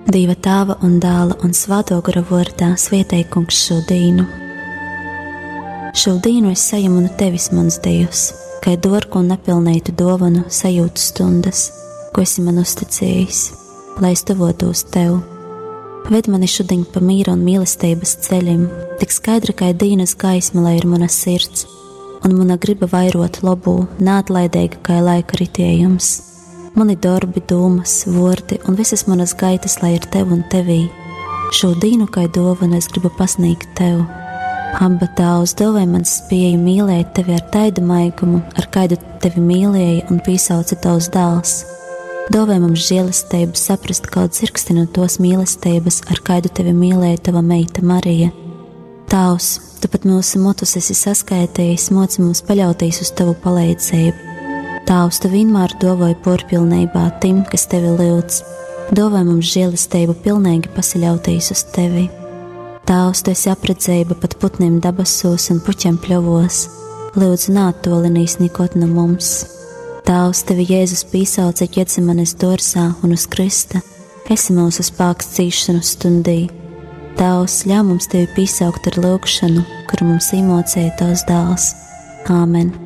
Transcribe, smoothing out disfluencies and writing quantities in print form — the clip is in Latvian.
Dieva Tēva un Dēla un Svēto gara vārdā svētī Kungs šo dienu. Šo dienu es saņemu no Tevis, mans Dievs, kā dārgu un nepilnītu dāvanu sajūtu stundas, ko esi man uzticējis, lai es tuvotos Tev. Ved mani šodien pa mīra un mīlestības ceļiem, tik skaidra kā dienas gaisma, lai ir mana sirds, un mana griba vairot labu, neatlaidīga kā laika ritējums. Mani darbi, domas, vārdi un visas manas gaitas, lai ir Tev un Tevī. Šo dienu kā dāvanu es gribu pasniegt Tev. Abba Tēvs, dāvāj man spēju mīlēt Tevi ar taidu maigumu, ar kādu Tevi mīlēja un piesauca Tavs dēls. Dāvāj mums žēlastību saprast kaut dzirksti no tos mīlestības, ar kādu Tevi mīlēja Tava meita Marija. Tavs, Tu pat mūsu motus esi saskaitījis, moci mums paļauties uz Tavu palīdzību. Tavs, Tu vienmēr dāvāji porpilnībā tim, kas Tevi lūdz. Dāvāj mums žēlastību pilnīgi pasaļauties uz Tevi. Tavs, Tu esi apredzība pat putniem dabasos un puķiem pļovos. Lūdzu, neattolinīs nekot no mums. Tavs, Tevi Jēzus piesauca Ģetsemanes dārzā un uz krista. Esi mūsu spēks cīšanu stundī. Tavs, ļauj mums Tevi piesaukt ar lūgšanu, kuru mums iemācīja Tavs dēls. Āmen.